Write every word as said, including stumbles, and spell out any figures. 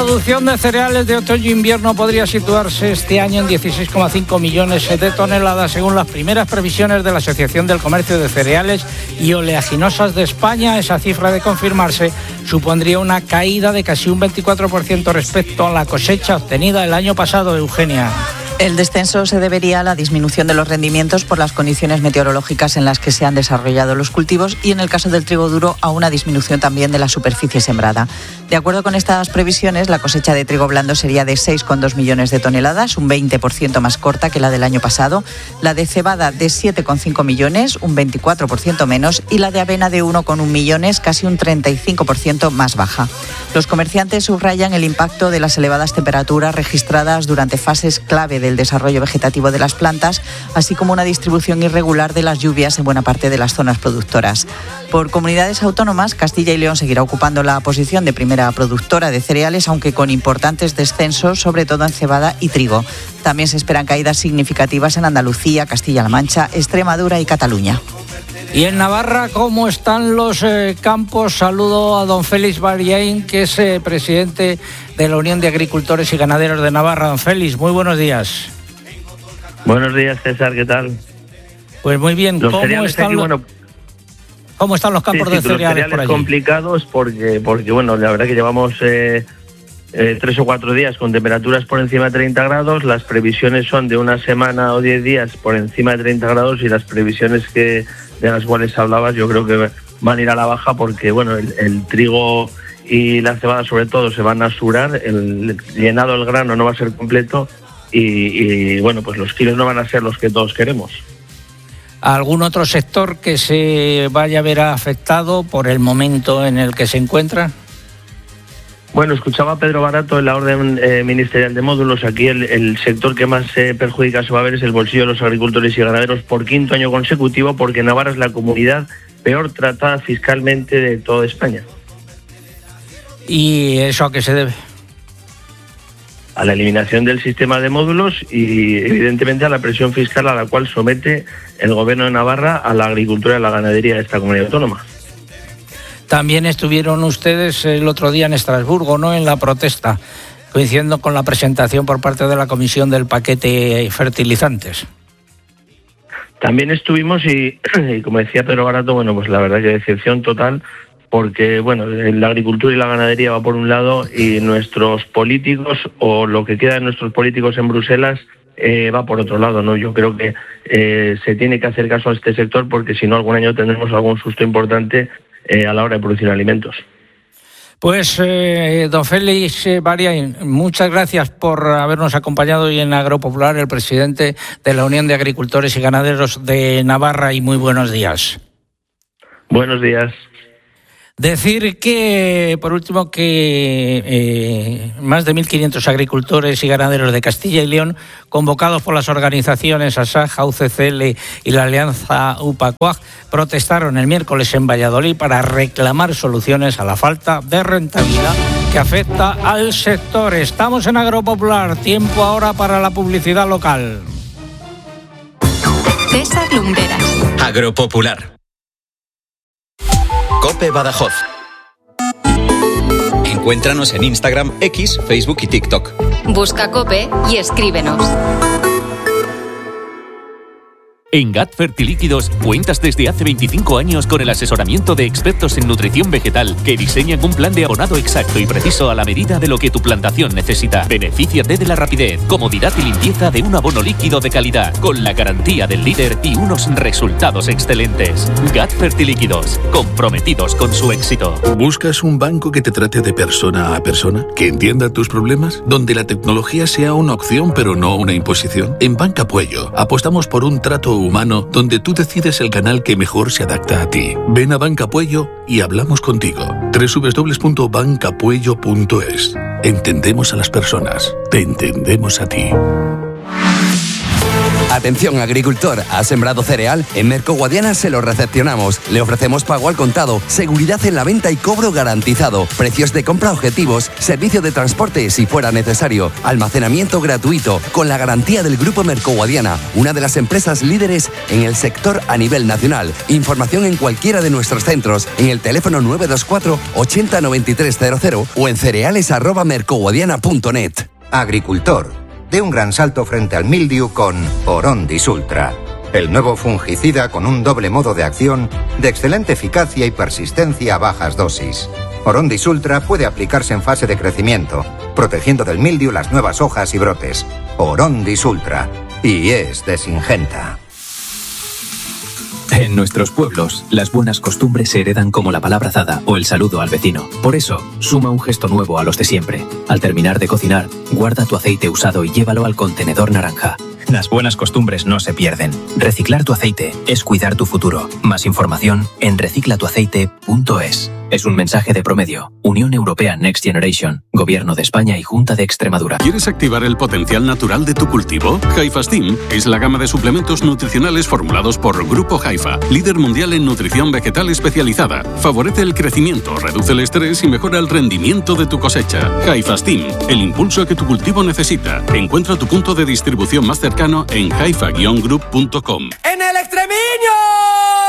producción de cereales de otoño-invierno podría situarse este año en dieciséis coma cinco millones de toneladas, según las primeras previsiones de la Asociación del Comercio de Cereales y Oleaginosas de España. Esa cifra, de confirmarse, supondría una caída de casi un veinticuatro por ciento respecto a la cosecha obtenida el año pasado, Eugenia. El descenso se debería a la disminución de los rendimientos por las condiciones meteorológicas en las que se han desarrollado los cultivos y, en el caso del trigo duro, a una disminución también de la superficie sembrada. De acuerdo con estas previsiones, la cosecha de trigo blando sería de seis coma dos millones de toneladas, un veinte por ciento más corta que la del año pasado, la de cebada de siete coma cinco millones, un veinticuatro por ciento menos, y la de avena de uno coma uno millones, casi un treinta y cinco por ciento más baja. Los comerciantes subrayan el impacto de las elevadas temperaturas registradas durante fases clave del desarrollo vegetativo de las plantas, así como una distribución irregular de las lluvias en buena parte de las zonas productoras. Por comunidades autónomas, Castilla y León seguirá ocupando la posición de primera productora de cereales, aunque con importantes descensos, sobre todo en cebada y trigo. También se esperan caídas significativas en Andalucía, Castilla-La Mancha, Extremadura y Cataluña. Y en Navarra, ¿cómo están los eh, campos? Saludo a don Félix Bariain, que es eh, presidente de la Unión de Agricultores y Ganaderos de Navarra. Don Félix, muy buenos días. Buenos días, César, ¿qué tal? Pues muy bien. Los ¿Cómo están, aquí, lo... bueno, ¿Cómo están los campos sí, sí, de cereales, los cereales por allí? Complicados porque, porque, bueno, la verdad que llevamos eh, eh, tres o cuatro días con temperaturas por encima de treinta grados. Las previsiones son de una semana o diez días por encima de treinta grados, y las previsiones que de las cuales hablabas yo creo que van a ir a la baja porque, bueno, el, el trigo y la cebada sobre todo se van a surar, el llenado del grano no va a ser completo y, y bueno, pues los kilos no van a ser los que todos queremos. ¿Algún otro sector que se vaya a ver afectado por el momento en el que se encuentra? Bueno, escuchaba a Pedro Barato en la orden eh, ministerial de módulos. Aquí el, el sector que más se eh, perjudica se va a ver es el bolsillo de los agricultores y ganaderos por quinto año consecutivo, porque Navarra es la comunidad peor tratada fiscalmente de toda España. ¿Y eso a qué se debe? A la eliminación del sistema de módulos y, evidentemente, a la presión fiscal a la cual somete el gobierno de Navarra a la agricultura y a la ganadería de esta comunidad autónoma. También estuvieron ustedes el otro día en Estrasburgo, ¿no?, en la protesta, coincidiendo con la presentación por parte de la Comisión del paquete fertilizantes. También estuvimos y, y como decía Pedro Barato, bueno, pues la verdad que decepción total, porque, bueno, la agricultura y la ganadería va por un lado y nuestros políticos, o lo que queda de nuestros políticos en Bruselas, eh, va por otro lado, ¿no? Yo creo que eh, se tiene que hacer caso a este sector, porque si no, algún año tendremos algún susto importante eh, a la hora de producir alimentos. Pues, eh, don Félix Bariain, muchas gracias por habernos acompañado hoy en Agropopular, el presidente de la Unión de Agricultores y Ganaderos de Navarra, y muy buenos días. Buenos días. Decir que, por último, que eh, más de mil quinientos agricultores y ganaderos de Castilla y León, convocados por las organizaciones ASAJA, U C C L y la Alianza UPACUAG, protestaron el miércoles en Valladolid para reclamar soluciones a la falta de rentabilidad que afecta al sector. Estamos en Agropopular, tiempo ahora para la publicidad local. César Lumbreras. Agropopular. COPE Badajoz. Encuéntranos en Instagram, X, Facebook y TikTok. Busca COPE y escríbenos. En G A T Fertilíquidos cuentas desde hace veinticinco años con el asesoramiento de expertos en nutrición vegetal que diseñan un plan de abonado exacto y preciso a la medida de lo que tu plantación necesita. Benefíciate de la rapidez, comodidad y limpieza de un abono líquido de calidad, con la garantía del líder y unos resultados excelentes. G A T Fertilíquidos, comprometidos con su éxito. ¿Buscas un banco que te trate de persona a persona? ¿Que entienda tus problemas? ¿Donde la tecnología sea una opción pero no una imposición? En Banca Puello apostamos por un trato humano donde tú decides el canal que mejor se adapta a ti. Ven a Banca Puello y hablamos contigo. doble u doble u doble u punto banca puello punto es. Entendemos a las personas. Te entendemos a ti. Atención agricultor, ¿ha sembrado cereal? En Mercoguadiana se lo recepcionamos. Le ofrecemos pago al contado, seguridad en la venta y cobro garantizado, precios de compra objetivos, servicio de transporte si fuera necesario, almacenamiento gratuito, con la garantía del Grupo Mercoguadiana, una de las empresas líderes en el sector a nivel nacional. Información en cualquiera de nuestros centros, en el teléfono nueve dos cuatro ochenta noventa y tres cero cero o en cereales arroba mercoguadiana punto net. Agricultor, de un gran salto frente al mildiu con Orondis Ultra. El nuevo fungicida con un doble modo de acción de excelente eficacia y persistencia a bajas dosis. Orondis Ultra puede aplicarse en fase de crecimiento, protegiendo del mildiu las nuevas hojas y brotes. Orondis Ultra. Y es de Syngenta. En nuestros pueblos, las buenas costumbres se heredan como la palabra dada o el saludo al vecino. Por eso, suma un gesto nuevo a los de siempre. Al terminar de cocinar, guarda tu aceite usado y llévalo al contenedor naranja. Las buenas costumbres no se pierden. Reciclar tu aceite es cuidar tu futuro. Más información en recicla tu aceite punto es. Es un mensaje de Promedio, Unión Europea Next Generation, Gobierno de España y Junta de Extremadura. ¿Quieres activar el potencial natural de tu cultivo? Haifa Steam es la gama de suplementos nutricionales formulados por Grupo Haifa, líder mundial en nutrición vegetal especializada. Favorece el crecimiento, reduce el estrés y mejora el rendimiento de tu cosecha. Haifa Steam, el impulso que tu cultivo necesita. Encuentra tu punto de distribución más cercano en haifa guion group punto com. ¡En el extremeño!